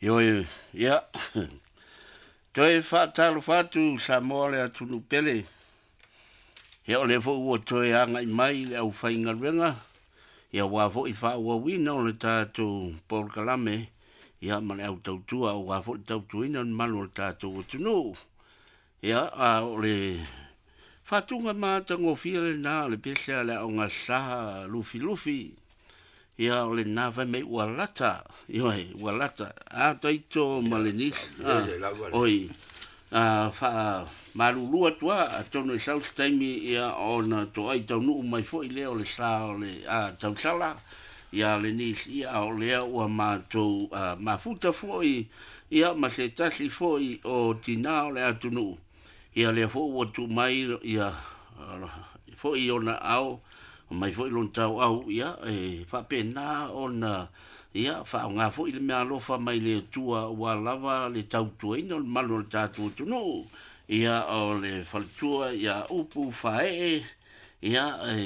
Yo, ya. Toi whātalo whātu sa mōle atu nu pele. He o le fo ua toi anga I mai le au whainga renga. Ia wafo I wha ua wina o le tātou Paul Kalame. Ia ma le au tautua o wafo I tautuina manu le tātou atunu. Ia o le whatunga māta ngofia le nā le pesa le au ngā saha lufi lufi. Ia o le nāwha mei ua lata. Ioi, ua lata. A taito malenis. Oi. Wha marulua tua a tono I South Taimi ia o na to ai tau nuu mai fo I leo le sa o le tausala. Ia le nis ia o lea ua mātou mafuta fo ia ma se tasi fo o tina o le atu nuu. Ia lea fo ua tu mai ia fo I o na au. Mai foi lon tau au ia fa pena ona ia fa nga foi le mea lofa mai le tua wa lava le tau tuina malo le tatu no ia o le faltua ia upu fa ia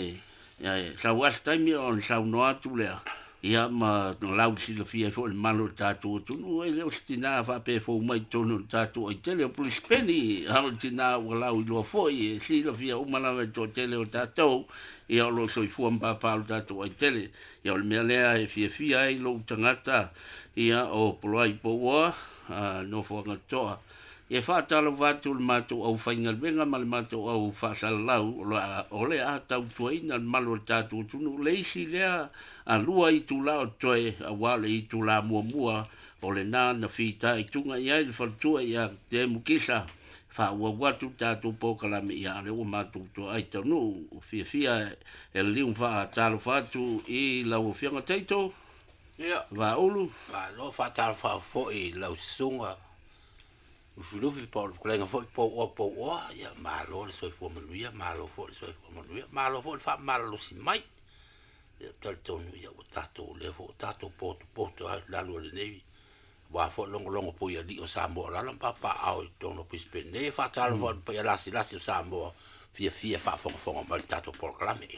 sa was time on sa no atu le ia ma lau si le fia fo le malo le tatu no ele ostina fa pe fo mai tono tatu I tele police penny haltina wa lau lo foi si le fia umana le to tele o tatu ia lo so I fuamba pa tatu I tele ia o me lea fia I lo tangata ia o polai poa no fo ngatoa ia fa talo vatu le mato au fainga venga mal mato au fa salau o le a tau tuina malo tatu tunu leisi lea a lua I tula o toe a wale I tula mua o le na fita I tunga ia I faltua ia te mukisa fa ua watu tatu po Kalame ia le ua matu to ai tanu fia e liun fa talo fatu I lau fianga teito ia va ulu va lo fa talo fa fo I lau sunga Ufulufi po kulenga fo po ia malo le soi fo manuia malo fo le soi fo manuia malo fo fa malo si mai ia tal tonu ia o tato le fo tato po la lo le nevi wa fo longo po ia di o sambo la papa au tono pispene fa talo fo po ia lasi o sambo fia fa fo mal tato por Kalame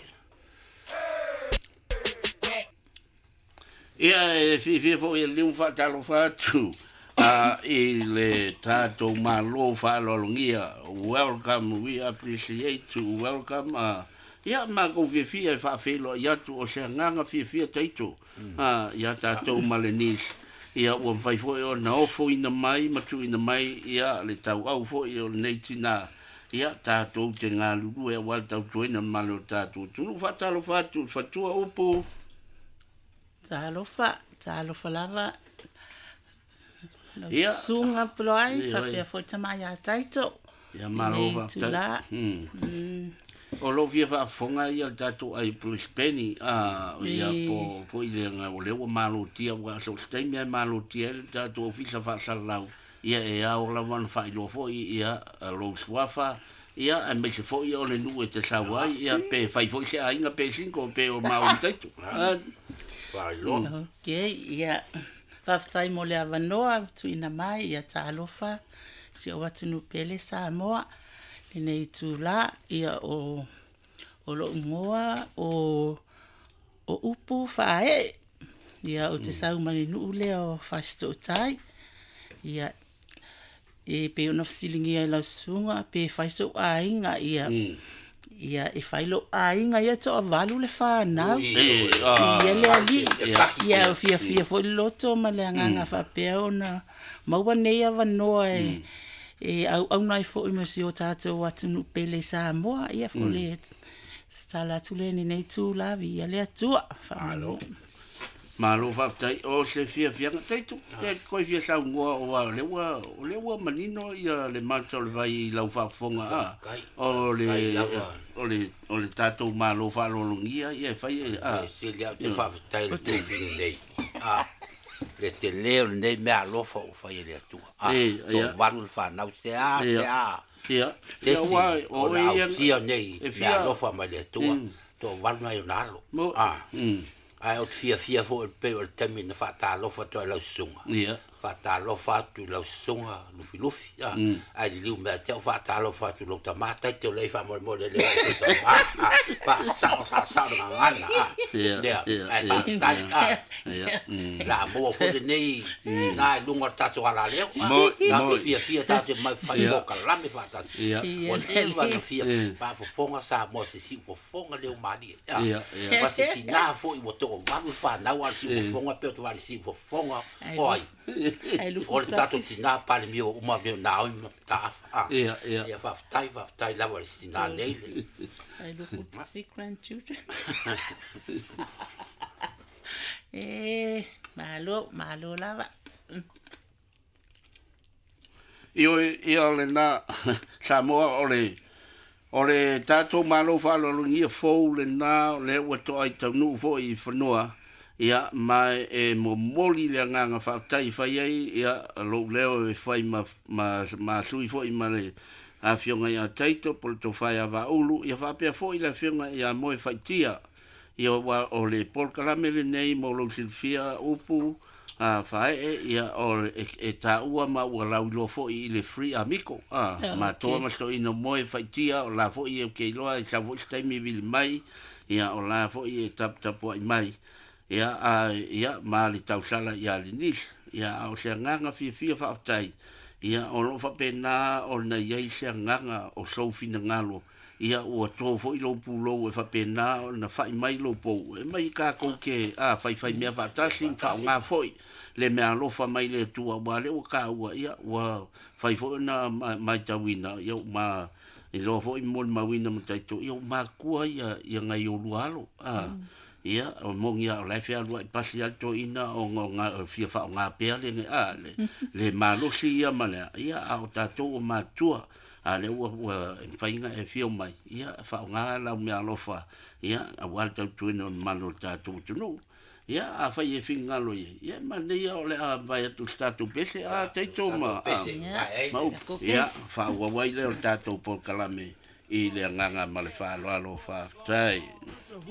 ia fia fo ia liun fa talo fatu I le tato malo fa lolongia welcome we appreciate to welcome ia ma ko fia fa felo ia tu o se nganga fia taito ia tato malenis ia o fai fo o na ofo ina mai matu ina mai ia le tau au fo I o neitina ia tato te ngā lulu e wal tau tuina malo tato tunu fatalo fatu fatua upo talo fa lava ia sunga ploi fa pe fo tama ya taito ia malo tula o lo via fa fonga ia tato ai plus penny ia po ile nga o le malo tia wa so stai me malo tia tato ofisa fa salau ia o la van fa lo fo ia lo swafa ia a me se fo ia o le nu te sawai ia pe fa fo se ainga pe 5 pe o malo taito va lo okay ia Whaftai mo le avanoa tuina mai ia tālofa si o watu nu pele sa moa le nei tūla ia o lo moa o upu whae ia o te sau mani nuu leo whasto tai ia pe ona fasilingi ai lau sunga pe whaiso ainga ia ia failo ainga ia to avalu le fa nau ia le ali ia fia fo loto ma le nganga fa pe ona maua nei ava no au nai fo I masi o tato watu nu pele sa moa ia fo le stala tule ni nei tu la vi ia le atua fa malo fa tai o se fia taito e koi fia sa ngua o le wa manino ia le mato le vai lau fa fonga o le tato malo fa lolongia ia fai se le te fa tai le nei le te leo nei me alo fa fai le tu to valu fa nau se ia se wa o ia sia nei me alo fa ma le tu to valu ai nalo ai o fia fo pe o temi na fa ta lo fa to la sunga Fatalo fatu lau songa lufi ai liu me te fatalo fatu lo tamata te le fa mo le fa sa ngana la mo fo de nei na lunga tatu ala le na fia tatu mai fa mo kala me fatas o le va na fia pa fo fonga sa mo se si fo fonga le mari pa se tina fo i boto va fa na wa si fo fonga pe to va si fo fonga oi o le tatu tina pa le mio uma veo na o ta ia va tai la va si na nei ai lu si grandchildren malo lava Io le na Samoa ole tato malo falo ngia fo le na le wato ai tau fo I whanua ia mai e mo moli le nganga whaktai whai ai ia lo leo e whai ma sui fo I male a fionga ia taito pol to whai a ulu ia whapea fo I la fionga ia moe whai tia ia wa o le pol karamele nei mo lo silfia upu a fai ia o e ta ua ma ua lau lo fo I le free amico ma toa ma sto ino moe faitia o la fo I e kei loa e sa fo stai mi vili mai ia o la fo I e tapu ai mai ia ma li tau sala ia li nis ia o se nganga fia whaatai ia o lo fa pena o na iei se nganga o sou fina ngalo ia ua tō fo I lo pulo e fa pena o na fai mai lo pou e mai ka kou ke fai mea whaatasi wha o ngā foi le mea lofa mai le tua wale o ka ua ia ua fai fo na mai tawina ia ma I lo fo I mon mawina ma taito ia ma kua ia ngai o lualo ia o mongi a o lai fea lua I pasi alto ina o ngā fia wha o ngā pea le malosi ia mana ia a o tato o matua a le ua whainga e fio mai ia wha o ngā lau mea lofa ia a wale tau tuina o mano tato tunu ia a whai e whinga lo ia ma nei o le a vai atu tato pese a teito ma ia wha ua wai le o tato por kalame I le nganga ma le wha aloa lo wha tai